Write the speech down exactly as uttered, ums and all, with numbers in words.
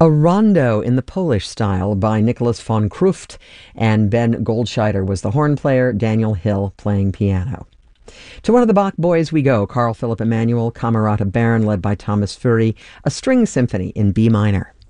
A rondo in the Polish style by Nicholas von Kruft, and Ben Goldscheider was the horn player, Daniel Hill playing piano. To one of the Bach boys we go, Carl Philipp Emanuel, Camerata Baron, led by Thomas Fury, a string symphony in B minor.